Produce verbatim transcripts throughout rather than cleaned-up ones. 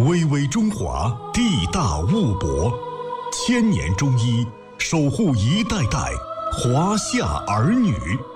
巍巍中华，地大物博，千年中医守护一代代华夏儿女。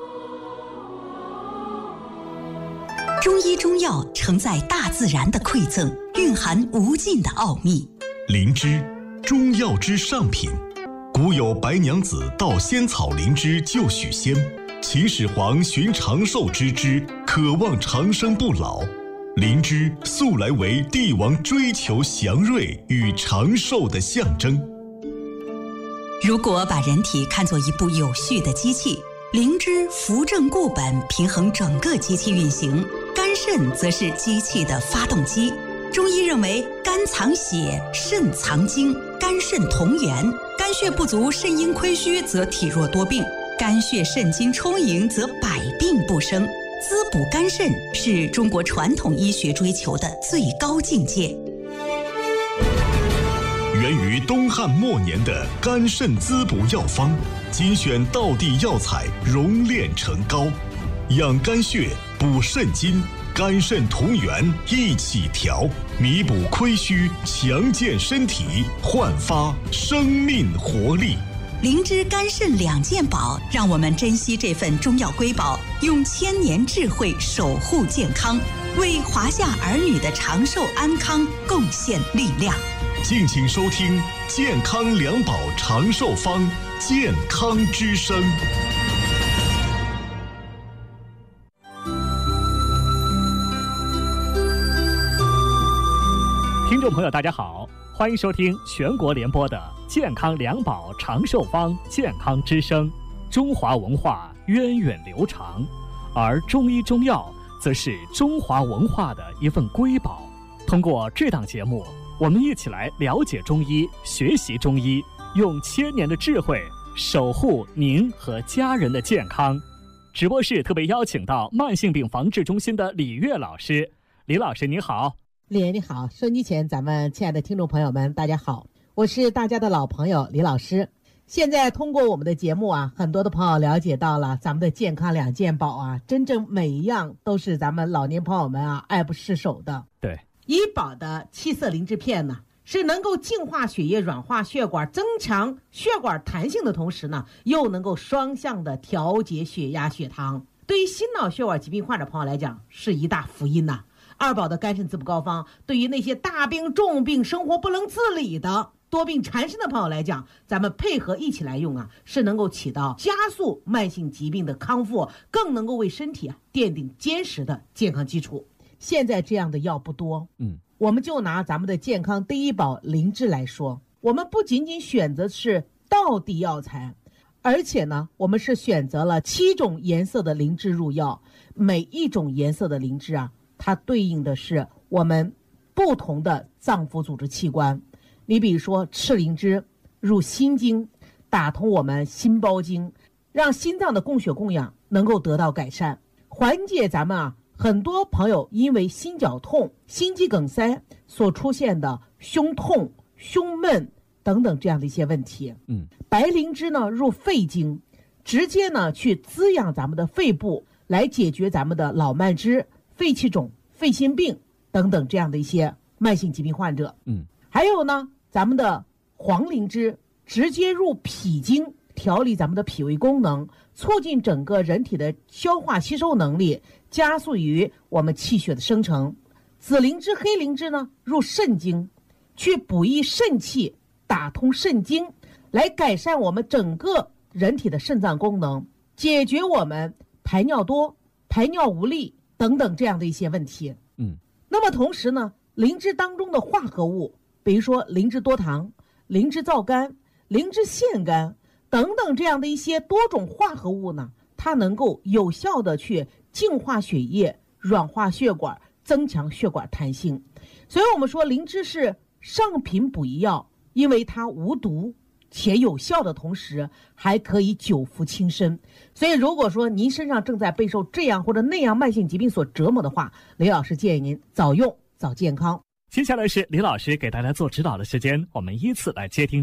中医中药承载大自然的馈赠，蕴含无尽的奥秘。 灵芝，中药之上品。古有白娘子盗仙草灵芝救许仙，秦始皇寻长寿之枝，渴望长生不老。灵芝素来为帝王追求祥瑞与长寿的象征。 如果把人体看作一部有序的机器，灵芝扶正固本，平衡整个机器运行；肝肾则是机器的发动机。中医认为，肝藏血，肾藏精，肝肾同源。肝血不足，肾阴亏虚，则体弱多病；肝血肾精充盈，则百病不生。滋补肝肾是中国传统医学追求的最高境界。 源于东汉末年的肝肾滋补药方，精选道地药材熔炼成膏，养肝血，补肾精，肝肾同源一起调，弥补亏虚，强健身体，焕发生命活力。 灵芝肝肾两件宝，让我们珍惜这份中药瑰宝，用千年智慧守护健康，为华夏儿女的长寿安康贡献力量。 敬请收听健康两宝长寿方，健康之声。 听众朋友大家好，欢迎收听全国联播的健康两宝长寿方，健康之声。中华文化源远流长，而中医中药则是中华文化的一份瑰宝。通过这档节目，我们一起来了解中医，学习中医，用千年的智慧守护您和家人的健康。直播室特别邀请到慢性病防治中心的李月老师。李老师你好。 李爷你好，收音机前咱们亲爱的听众朋友们大家好，我是大家的老朋友李老师。现在通过我们的节目啊，很多的朋友了解到了咱们的健康两件宝啊，真正每一样都是咱们老年朋友们啊爱不释手的。 对， 医保的七色灵芝片呢，是能够净化血液、软化血管、增强血管弹性的同时呢，又能够双向的调节血压、血糖。对于心脑血管疾病患者朋友来讲，是一大福音呐、啊。二宝的肝肾滋补膏方，对于那些大病重病、生活不能自理的多病缠身的朋友来讲，咱们配合一起来用啊，是能够起到加速慢性疾病的康复，更能够为身体啊奠定坚实的健康基础。现在这样的药不多， 嗯， 我们就拿咱们的健康第一宝灵芝来说，我们不仅仅选择是道地药材，而且呢，我们是选择了七种颜色的灵芝入药，每一种颜色的灵芝啊，它对应的是我们不同的脏腑组织器官。你比如说赤灵芝入心经，打通我们心包经，让心脏的供血供氧能够得到改善，缓解咱们啊很多朋友因为心绞痛、心肌梗塞所出现的胸痛、胸闷等等这样的一些问题。 嗯， 白灵芝呢入肺经，直接呢去滋养咱们的肺部，来解决咱们的老慢支、肺气肿、肺心病等等这样的一些慢性疾病患者。 嗯， 还有呢，咱们的黄灵芝直接入脾经，调理咱们的脾胃功能，促进整个人体的消化吸收能力，加速于我们气血的生成。紫灵芝、黑灵芝呢入肾经，去补益肾气，打通肾经，来改善我们整个人体的肾脏功能，解决我们排尿多、排尿无力等等这样的一些问题。 嗯， 那么同时呢，灵芝当中的化合物，比如说灵芝多糖、灵芝皂苷、灵芝腺苷等等这样的一些多种化合物呢，它能够有效的去净化血液、软化血管、增强血管弹性。所以我们说灵芝是上品补益药，因为它无毒且有效的同时，还可以久服轻身。所以如果说您身上正在备受这样或者那样慢性疾病所折磨的话，李老师建议您早用早健康。 接下来是李老师给大家做指导的时间，我们依次来接听